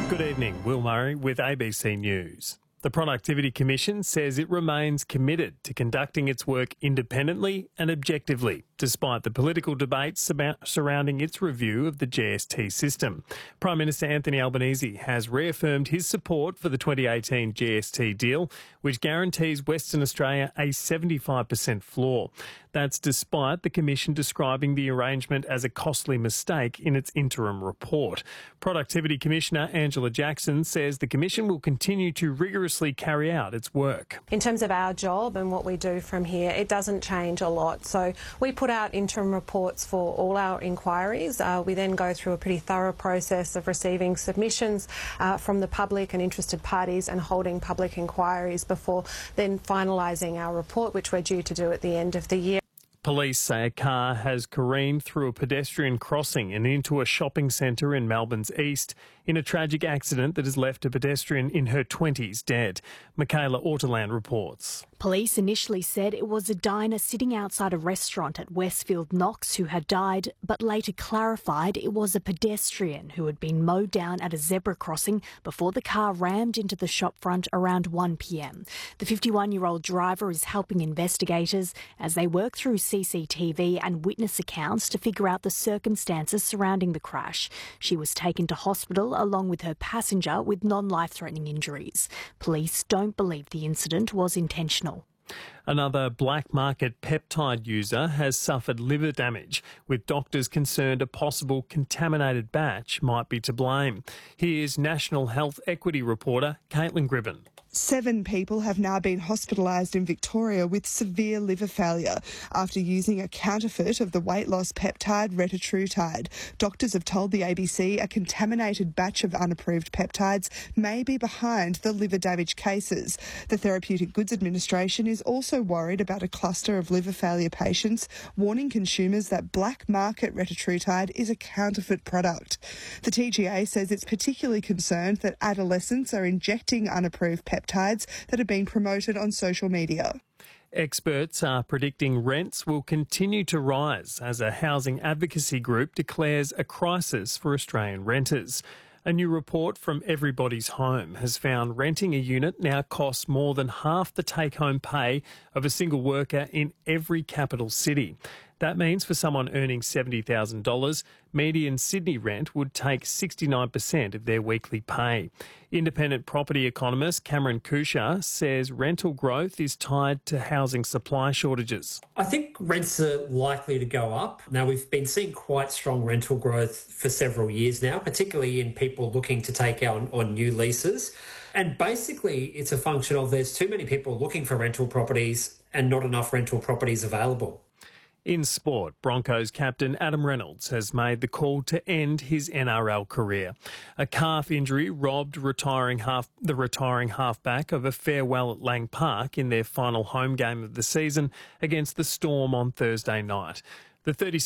Good evening, Will Murray with ABC News. The Productivity Commission says it remains committed to conducting its work independently and objectively, despite the political debates surrounding its review of the GST system. Prime Minister Anthony Albanese has reaffirmed his support for the 2018 GST deal, which guarantees Western Australia a 75% floor. That's despite the Commission describing the arrangement as a costly mistake in its interim report. Productivity Commissioner Angela Jackson says the Commission will continue to rigorously carry out its work. In terms of our job and what we do from here, it doesn't change a lot. So we put out interim reports for all our inquiries. We then go through a pretty thorough process of receiving submissions from the public and interested parties and holding public inquiries before then finalising our report, which we're due to do at the end of the year. Police say a car has careened through a pedestrian crossing and into a shopping centre in Melbourne's east in a tragic accident that has left a pedestrian in her 20s dead. Michaela Ortoland reports. Police initially said it was a diner sitting outside a restaurant at Westfield Knox who had died, but later clarified it was a pedestrian who had been mowed down at a zebra crossing before the car rammed into the shop front around 1 p.m. The 51-year-old driver is helping investigators as they work through CCTV and witness accounts to figure out the circumstances surrounding the crash. She was taken to hospital along with her passenger with non-life-threatening injuries. Police don't believe the incident was intentional. Another black market peptide user has suffered liver damage, with doctors concerned a possible contaminated batch might be to blame. Here's National Health Equity reporter Caitlin Gribben. 7 people have now been hospitalised in Victoria with severe liver failure after using a counterfeit of the weight loss peptide retatrutide. Doctors have told the ABC a contaminated batch of unapproved peptides may be behind the liver damage cases. The Therapeutic Goods Administration is also worried about a cluster of liver failure patients, warning consumers that black market retatrutide is a counterfeit product. The TGA says it's particularly concerned that adolescents are injecting unapproved peptides that are being promoted on social media. Experts are predicting rents will continue to rise as a housing advocacy group declares a crisis for Australian renters. A new report from Everybody's Home has found renting a unit now costs more than half the take-home pay of a single worker in every capital city. That means for someone earning $70,000, median Sydney rent would take 69% of their weekly pay. Independent property economist Cameron Kuchar says rental growth is tied to housing supply shortages. I think rents are likely to go up. Now, we've been seeing quite strong rental growth for several years now, particularly in people looking to take out on new leases. And basically, it's a function of there's too many people looking for rental properties and not enough rental properties available. In sport, Broncos captain Adam Reynolds has made the call to end his NRL career. A calf injury robbed the retiring halfback of a farewell at Lang Park in their final home game of the season against the Storm on Thursday night. The